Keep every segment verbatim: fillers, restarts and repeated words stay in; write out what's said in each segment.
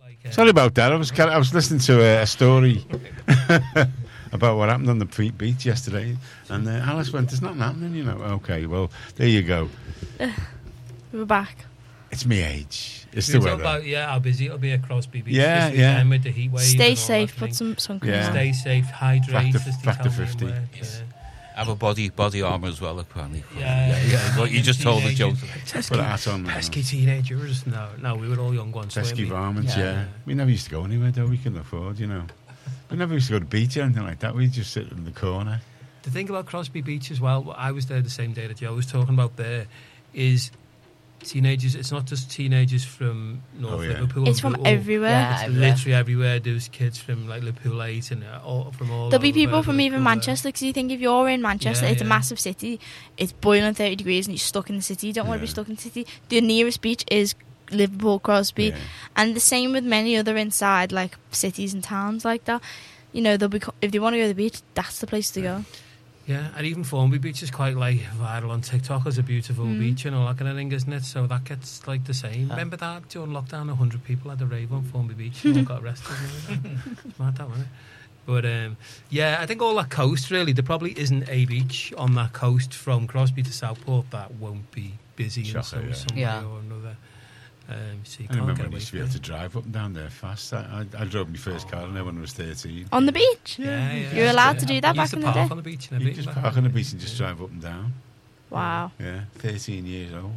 Sorry about that. I was I was listening to a, a story about what happened on the beach yesterday, and uh, Alice went, "There's nothing happening," you know. Okay, well, there you go. We're back. It's me age. It's we the talk weather. about yeah how busy it'll be at Crosby Beach. Yeah, this yeah. weekend with the heat wave. Stay and all safe. that Put thing. some sun cream Yeah. on. Stay safe. Hydrate. Factor- as they factor tell me fifty. in work, Yes. yeah. Have a body body armour as well, apparently. Yeah, yeah, yeah. What you just told the joke. Put a hat on. Pesky teenagers. No, no, we were all young ones. Pesky weren't we? varmints, yeah. Yeah. We never used to go anywhere, though. We couldn't afford, you know. We never used to go to the beach or anything like that. We'd just sit in the corner. The thing about Crosby Beach as well, I was there the same day that Joe was talking about there, is teenagers. It's not just teenagers from North Oh, yeah. Liverpool. It's and from Bootle. everywhere. Yeah, It's everywhere. literally everywhere. There's kids from like Liverpool eight and uh, all, from all There'll be over people from even Liverpool, uh, Manchester, because you think if you're in Manchester, Yeah, it's a yeah. massive city, it's boiling thirty degrees and you're stuck in the city, you don't want to be Yeah. stuck in the city. The nearest beach is Liverpool, Crosby, Yeah. and the same with many other inside like cities and towns like that. You know, they'll be co- if they want to go to the beach, that's the place to go. Yeah, and even Formby Beach is quite like viral on TikTok as a beautiful Mm. beach and all that kind of thing, isn't it? So that gets like the same. Remember that during lockdown, a hundred people had a rave on Formby Beach and all got arrested. It's mad, that wasn't it? But um, yeah, I think all that coast really, there probably isn't a beach on that coast from Crosby to Southport that won't be busy in Shocker, some, yeah. some way Yeah. or another. Um, so you I can't remember get when away you used to be from able it. to drive up and down there fast. I, I, I drove my first Oh. car in there when I was thirteen. On the beach? Yeah, yeah. You were allowed Yeah. to do that You used back in to the park day? on the beach and You everything. just back park in on the day. beach and just drive up and down. Wow. Yeah, thirteen years old.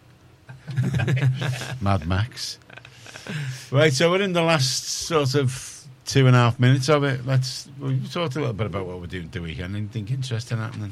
Mad Max. Right, so we're in the last sort of two and a half minutes of it. Let's we talked a little bit about what we're doing the weekend. Anything interesting happening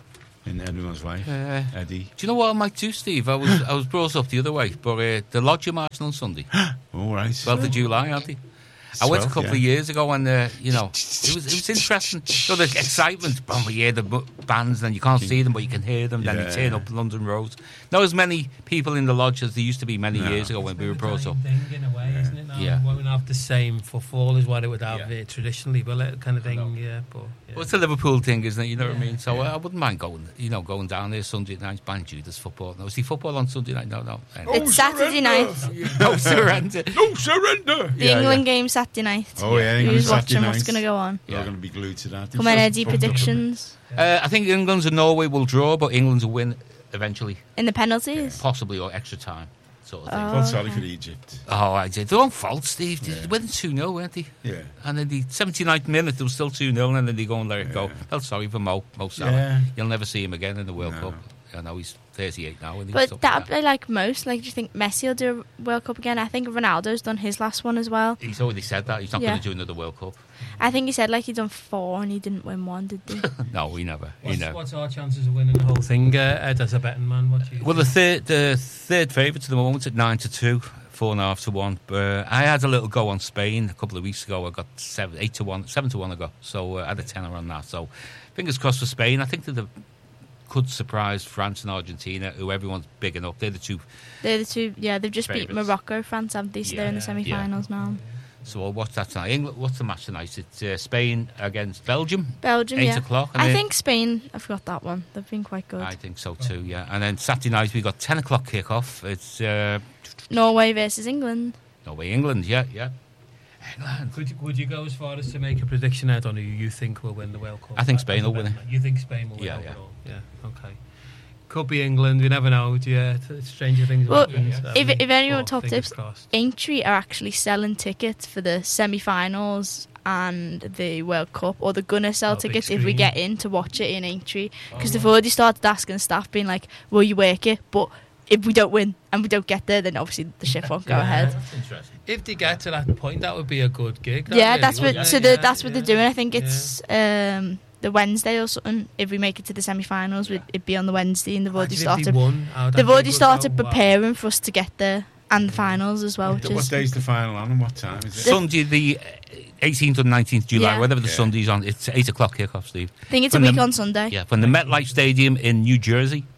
in everyone's life? Uh, Eddie. do you know what I might do, Steve? I was I was brought up the other way, but uh, the Lodge of March on Sunday, All right. twelfth of July, aren't they? I went a twelfth, couple yeah. of years ago, and uh, you know, it was it was interesting. So the excitement, boom, you hear the bu- bands, and you can't see them, but you can hear them. Then Yeah. they turn up London roads. Not as many people in the lodge as there used to be many No. years ago when we were brought up. Thing in a way, isn't it? Now Yeah. it won't have the same footfall as what it would have Yeah. uh, traditionally, but it kind of I know. thing. Yeah, but yeah. Well, it's a Liverpool thing, isn't it? You know what I Yeah, mean? So yeah. uh, I wouldn't mind going, you know, going down there Sunday night, buying Judas football. No, is the football on Sunday night? No, no. Anyway. It's Saturday night. No surrender. No surrender. The Yeah, England game Saturday night. Oh yeah, England Who's Saturday watching? What's night. going to go on? We're Yeah. going to be glued to that. Come on, Eddie, predictions Uh, I think England's and Norway will draw, but England's will win eventually, in the penalties. possibly, or extra time, sort of thing. Oh. Felt sorry okay. for Egypt. Oh, I did. Their own fault, Steve. They Yeah. went two nil, weren't they? Yeah. And in the seventy-ninth minute, there was still two nil, and then they go and let it go. Yeah. Felt sorry for Mo, Mo Salah. Yeah. You'll never see him again in the World No. Cup. I know he's thirty-eight now. And But that'd be like most. Like, do you think Messi will do a World Cup again? I think Ronaldo's done his last one as well. He's already said that. He's not Yeah. going to do another World Cup. I think he said like he'd done four and he didn't win one, did he? No, he never. He What's, never. what's our chances of winning the whole thing, uh, Ed, as a betting man? What do you Well, the think? third, the third favourite at the moment at nine to two, four and a half to one. But I had a little go on Spain a couple of weeks ago. I got seven, eight to one, seven to one ago. So uh, I had a tenner on that. So fingers crossed for Spain. I think that the could surprise France and Argentina, who everyone's bigging up. They're the two. They're the two. Yeah, they've just beat Favourites. Morocco, France, haven't they? So they're in the Yeah, semi-finals now. So I'll watch that tonight. England, what's the match tonight? It's uh, Spain against Belgium. Belgium, Eight yeah. o'clock. and I then- think Spain. I forgot that one. They've been quite good. I think so too. Yeah. And then Saturday night we got ten o'clock kick-off. It's uh, Norway versus England. Norway, England. Yeah, yeah. England. Could you, would you go as far as to make a prediction, Ed, on who you think will win the World Cup? I think As Spain a will win betting man? You think Spain will win Yeah, overall? Yeah. Okay. Could be England. We never know. Yeah, t- stranger things Well, happen. if- if anyone But top fingers tips- crossed. Aintree are actually selling tickets for the semi-finals and the World Cup, or they're gonna sell Oh, big tickets if we screen. get in to watch it in Aintree, because Oh, they've right. already started asking staff, being like, "Will you work it?" But if we don't win and we don't get there, then obviously the shift won't go Yeah. ahead. That's interesting. If they get to that point, that would be a good gig. that Yeah, really, that's what. wouldn't So it? the, Yeah, that's what yeah. they're doing. I think it's um, the Wednesday or something. If we make it to the semi-finals, we'd, it'd be on the Wednesday, and they've already Imagine if they started. won, how that'd They've be a already good started goal. Wow. preparing for us to get there and the finals as well. Which What is day's the final on and what time is it? Sunday, the eighteenth or nineteenth July, Yeah. whatever the Yeah. Sunday's on. It's eight o'clock kick-off, Steve. I think it's a From week the- on Sunday. Yeah, from the MetLife Stadium in New Jersey.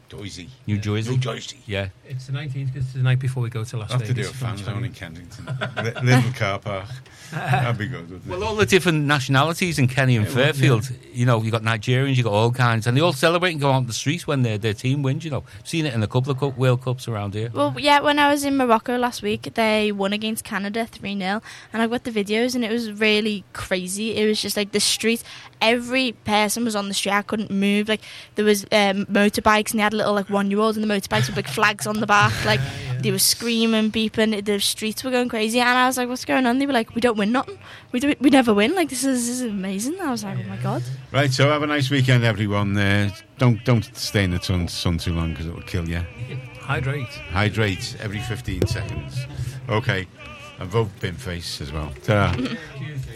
Jersey. New Jersey. New Jersey. Yeah. It's the nineteenth because it's the night before we go to Las I'll have to do Vegas. a from fan zone Spain. in Kensington. Li- Little car park. That'd be good, wouldn't Well, it? all the different nationalities in Kenny and Yeah, well, Fairfield, you know, you got Nigerians, you got all kinds, and they all celebrate and go on the streets when their their team wins. You know, seen it in a couple of cup, World Cups around here. Well, yeah, when I was in Morocco last week, they won against Canada three nil, and I've got the videos, and it was really crazy. It was just like the street, every person was on the street. I couldn't move. Like, there was um, motorbikes, and they had little, like, one-year-olds on the motorbikes with big flags on the back. Like, they were screaming, beeping. The streets were going crazy, and I was like, what's going on? They were like, we don't win nothing. We do, we never win. Like, this is, this is amazing. I was like, oh, my God. Right, so have a nice weekend, everyone. Uh, don't don't stay in the sun, sun too long because it will kill you. Hydrate. Hydrate every fifteen seconds. Okay, and vote Binface as well. Ta-ra. Cheers.